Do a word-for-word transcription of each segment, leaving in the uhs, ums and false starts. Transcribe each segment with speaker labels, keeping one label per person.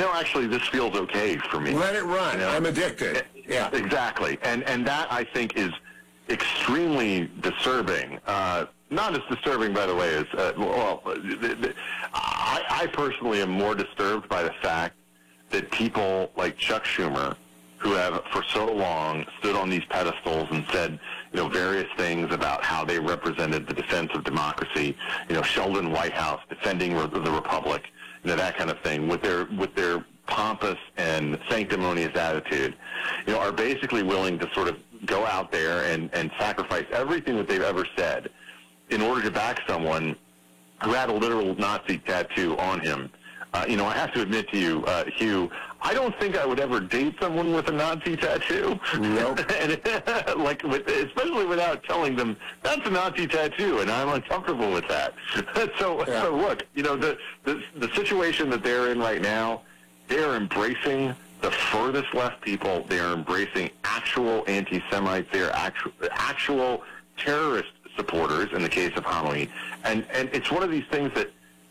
Speaker 1: know, actually, this feels okay for me.
Speaker 2: Let it run.
Speaker 1: You know?
Speaker 2: I'm addicted. Yeah.
Speaker 1: Exactly. And and that, I think, is extremely disturbing. Uh, not as disturbing, by the way, as, uh, well, the, the, I, I personally am more disturbed by the fact that people like Chuck Schumer, who have for so long stood on these pedestals and said, you know, various things about how they represented the defense of democracy, you know, Sheldon Whitehouse defending re- the Republic, you know, that kind of thing, with their with their pompous and sanctimonious attitude, you know, are basically willing to sort of go out there and, and sacrifice everything that they've ever said in order to back someone who had a literal Nazi tattoo on him. Uh, you know, I have to admit to you, uh, Hugh, I don't think I would ever date someone with a Nazi tattoo.
Speaker 2: Nope.
Speaker 1: and, like, with, especially without telling them, that's a Nazi tattoo, and I'm uncomfortable with that. so,
Speaker 2: yeah.
Speaker 1: so, look, you know, the, the the situation that they're in right now, they are embracing the furthest left people. They are embracing actual anti-Semites. They are actual, actual terrorist supporters in the case of Hanoi. And, and it's one of these things that,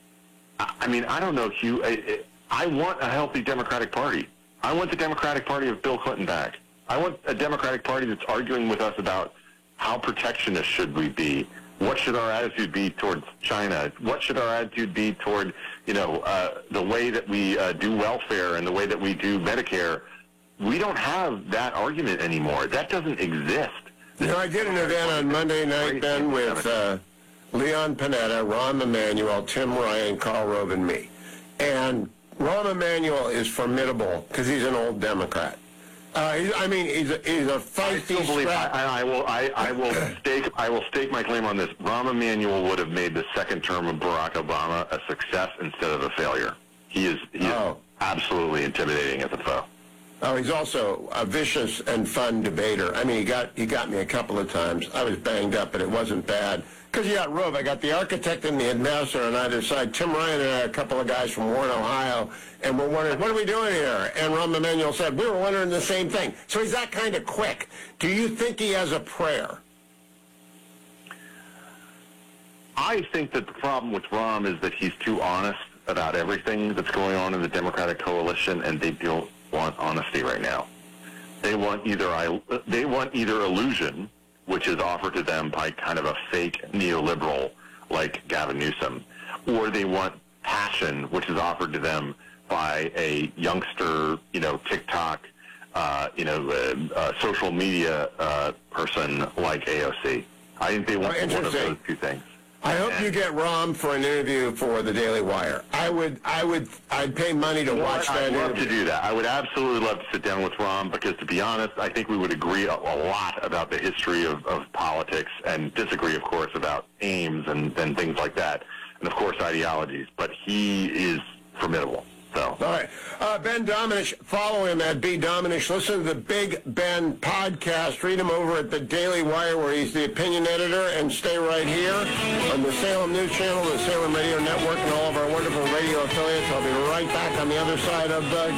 Speaker 1: I mean, I don't know, Hugh. I, I want a healthy Democratic Party. I want the Democratic Party of Bill Clinton back. I want a Democratic Party that's arguing with us about how protectionist should we be. What should our attitude be towards China? What should our attitude be toward, you know, uh, the way that we uh, do welfare and the way that we do Medicare? We don't have that argument anymore. That doesn't exist.
Speaker 2: You know, I did an event on Monday night, Ben, with uh, Leon Panetta, Rahm Emanuel, Tim Ryan, Karl Rove, and me. And Rahm Emanuel is formidable because he's an old Democrat. Uh, he's, I mean, he's a, he's a feisty.
Speaker 1: I still believe. I, I will. I, I will stake. I will stake my claim on this. Rahm Emanuel would have made the second term of Barack Obama a success instead of a failure. He is. He is
Speaker 2: oh.
Speaker 1: absolutely intimidating as a foe.
Speaker 2: Oh, he's also a vicious and fun debater. I mean, he got he got me a couple of times. I was banged up, but it wasn't bad. Because you got Rove. I got the architect and the ambassador on either side. Tim Ryan and I, a couple of guys from Warren, Ohio, and we're wondering, what are we doing here? And Rahm Emanuel said, we were wondering the same thing. So he's that kind of quick. Do you think he has a prayer?
Speaker 1: I think that the problem with Rahm is that he's too honest about everything that's going on in the Democratic coalition, and they don't want honesty right now. They want either I, they want either illusion, which is offered to them by kind of a fake neoliberal like Gavin Newsom, or they want passion, which is offered to them by a youngster, you know, TikTok, uh, you know, uh, uh, social media uh, person like A O C. I think they want
Speaker 2: oh,
Speaker 1: one of those two things.
Speaker 2: I hope you get Rahm for an interview for the Daily Wire. I would, I would, I'd pay money to watch that interview.
Speaker 1: I'd love to do that. I would absolutely love to sit down with Rahm because, to be honest, I think we would agree a, a lot about the history of, of politics and disagree, of course, about aims and, and things like that, and, of course, ideologies. But he is formidable. So.
Speaker 2: All right. Uh, Ben Domenech, follow him at B. Domenech. Listen to the Big Ben podcast. Read him over at the Daily Wire, where he's the opinion editor. And stay right here on the Salem News Channel, the Salem Radio Network, and all of our wonderful radio affiliates. I'll be right back on the other side of the